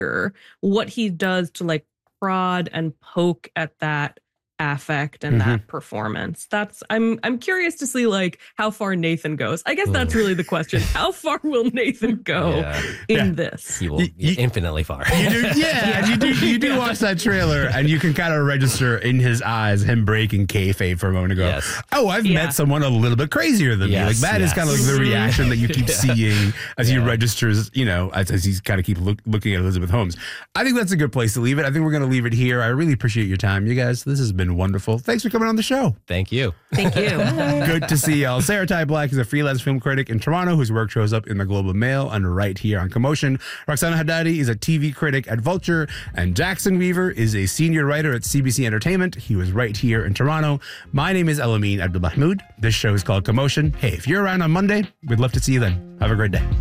what he does to like prod and poke at that affect and that performance. I'm curious to see like how far Nathan goes. I guess that's really the question. How far will Nathan go in this? He will infinitely far. You do watch that trailer and you can kind of register in his eyes him breaking kayfabe for a moment ago. Yes. Oh, I've met someone a little bit crazier than me. Like that is kind of like the reaction that you keep seeing as he registers, you know, as he's kind of keep looking at Elizabeth Holmes. I think that's a good place to leave it. I think we're going to leave it here. I really appreciate your time, you guys. This has been wonderful. Thanks for coming on the show. Thank you. Thank you. Good to see y'all. Sarah Ty Black is a freelance film critic in Toronto whose work shows up in the Globe and Mail and right here on Commotion. Roxana Haddadi is a TV critic at Vulture, and Jackson Weaver is a senior writer at CBC Entertainment. He was right here in Toronto. My name is Elamine Abdelmahmoud. This show is called Commotion. Hey, if you're around on Monday, we'd love to see you then. Have a great day.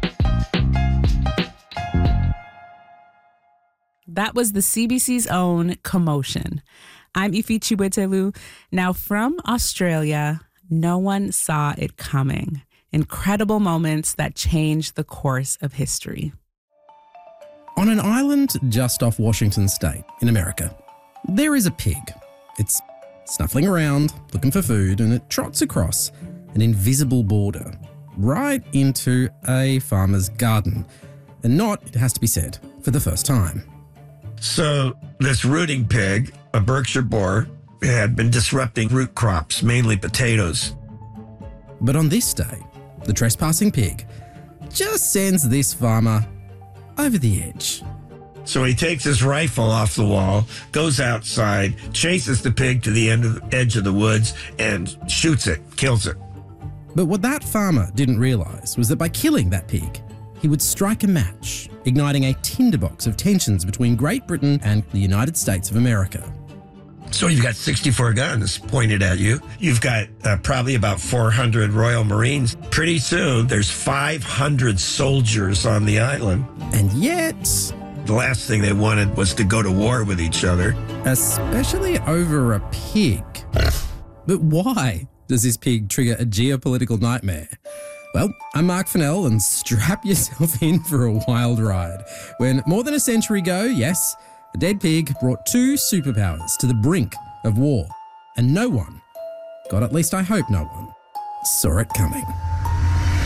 That was the CBC's own Commotion. I'm Ifi Chiwetelu. Now from Australia, no one saw it coming. Incredible moments that changed the course of history. On an island just off Washington State in America, there is a pig. It's snuffling around, looking for food, and it trots across an invisible border right into a farmer's garden. And not, it has to be said, for the first time. So this rooting pig, a Berkshire boar, had been disrupting root crops, mainly potatoes. But on this day, the trespassing pig just sends this farmer over the edge. So he takes his rifle off the wall, goes outside, chases the pig to the edge of the woods, and shoots it, kills it. But what that farmer didn't realize was that by killing that pig, he would strike a match, igniting a tinderbox of tensions between Great Britain and the United States of America. So you've got 64 guns pointed at you. You've got probably about 400 Royal Marines. Pretty soon, there's 500 soldiers on the island. And yet, the last thing they wanted was to go to war with each other. Especially over a pig. But why does this pig trigger a geopolitical nightmare? Well, I'm Mark Fennell, and strap yourself in for a wild ride. When more than a century ago, yes, a dead pig brought two superpowers to the brink of war. And no one, God, at least I hope no one, saw it coming.